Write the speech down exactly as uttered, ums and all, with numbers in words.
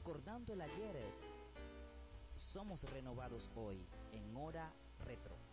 Recordando el ayer, somos renovados hoy en Hora Retro.